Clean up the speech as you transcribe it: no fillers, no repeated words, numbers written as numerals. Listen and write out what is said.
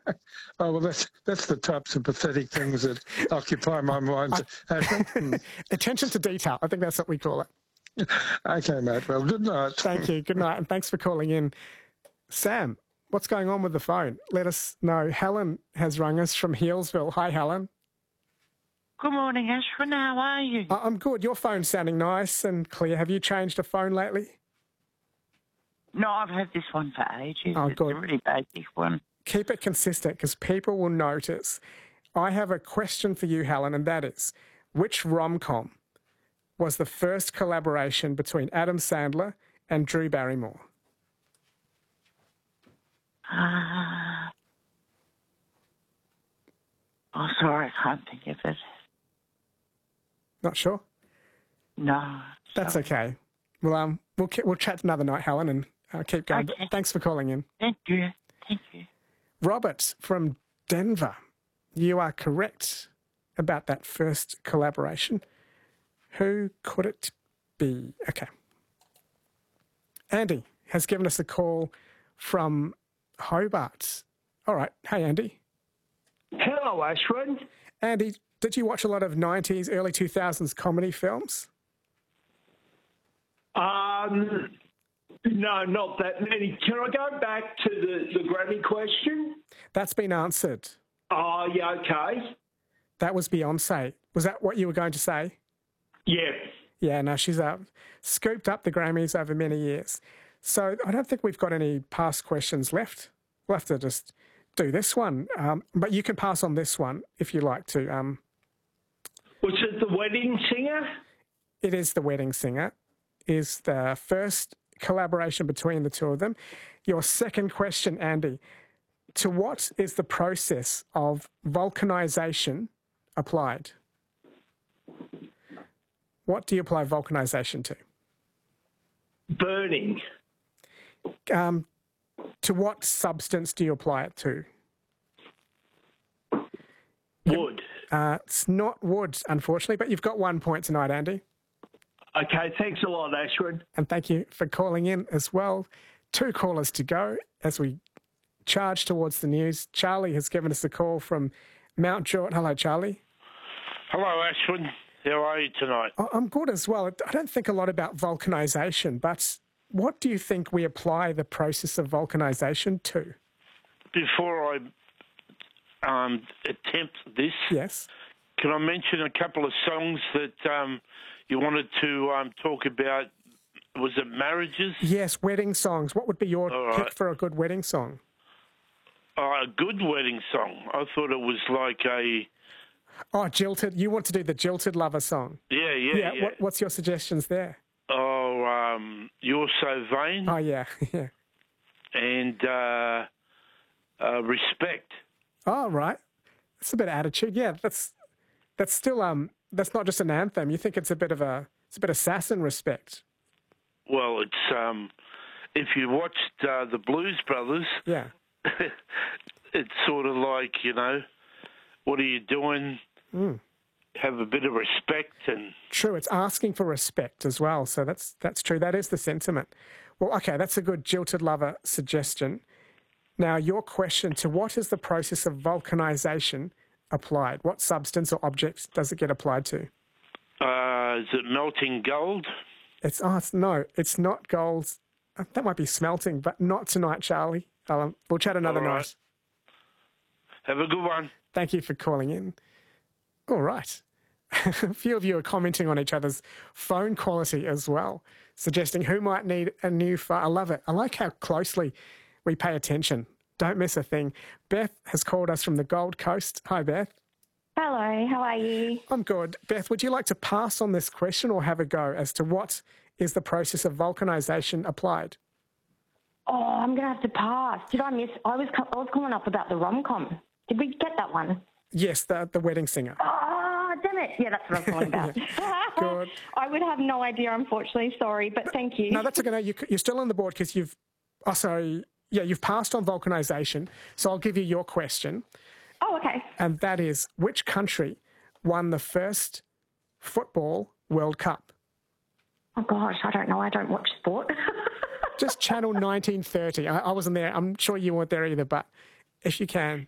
Oh, well, that's the types of pathetic things that occupy my mind. Attention to detail. I think that's what we call it. Okay, mate. Well, good night. Thank you. Good night. And thanks for calling in. Sam, what's going on with the phone? Let us know. Helen has rung us from Healesville. Hi, Helen. Good morning, Ashwin. How are you? I'm good. Your phone's sounding nice and clear. Have you changed a phone lately? No, I've had this one for ages. Oh, it's good. a really basic one. Keep it consistent because people will notice. I have a question for you, Helen, and that is, which rom-com was the first collaboration between Adam Sandler and Drew Barrymore? Oh, sorry, I can't think of it. Not sure? No. That's okay. Well, we'll chat another night, Helen, and keep going. Okay. Thanks for calling in. Thank you. Thank you. Robert from Denver, you are correct about that first collaboration. Who could it be? Okay. Andy has given us a call from Hobart. All right. Hey, Andy. Hello, Ashwin. Andy, did you watch a lot of 90s, early 2000s comedy films? No, not that many. Can I go back to the Grammy question? That's been answered. Oh, yeah, okay. That was Beyonce. Was that what you were going to say? Yeah. Yeah, no, she's scooped up the Grammys over many years. So I don't think we've got any past questions left. We'll have to just do this one. But you can pass on this one if you like to. Was it The Wedding Singer? It is The Wedding Singer. Is the first collaboration between the two of them. Your second question, Andy, to what is the process of vulcanization applied? What do you apply vulcanization to? Burning. To what substance do you apply it to? Wood. It's not wood, unfortunately, but you've got 1 point tonight, Andy. Okay, thanks a lot, Ashwin. And thank you for calling in as well. 2 callers to go as we charge towards the news. Charlie has given us a call from Mount Druitt. Hello, Charlie. Hello, Ashwin. How are you tonight? I'm good as well. I don't think a lot about vulcanisation, but what do you think we apply the process of vulcanisation to? Before I attempt this, yes, can I mention a couple of songs that you wanted to talk about? Was it marriages? Yes, wedding songs. What would be your pick for a good wedding song? A good wedding song. I thought it was like a... Oh, Jilted. You want to do the Jilted Lover song? Yeah. What's your suggestions there? Oh, You're So Vain. Oh, yeah. And Respect. Oh, right. That's a bit of attitude. Yeah, that's still that's not just an anthem. You think it's a bit of sass and Respect. Well, it's if you watched the Blues Brothers, yeah, it's sort of like, what are you doing? Have a bit of respect and... True, it's asking for respect as well. So that's true. That is the sentiment. Well, okay, that's a good Jilted Lover suggestion. Now, your question, to what is the process of vulcanization applied? What substance or object does it get applied to? Is it melting gold? It's not gold. That might be smelting, but not tonight, Charlie. We'll chat another night. Have a good one. Thank you for calling in. All right. A few of you are commenting on each other's phone quality as well, suggesting who might need a new phone. I love it. I like how closely we pay attention. Don't miss a thing. Beth has called us from the Gold Coast. Hi, Beth. Hello, how are you? I'm good. Beth, would you like to pass on this question or have a go as to what is the process of vulcanization applied? Oh, I'm going to have to pass. Did I miss? I was calling up about the rom-com. Did we get that one? Yes, the Wedding Singer. Oh, damn it. Yeah, that's what I was calling about. Good. I would have no idea, unfortunately. Sorry, but thank you. No, that's okay. No, you're still on the board because you've passed on vulcanization. So I'll give you your question. Oh, okay. And that is, which country won the first football World Cup? Oh, gosh, I don't know. I don't watch sport. Just channel 1930. I wasn't there. I'm sure you weren't there either, but if you can.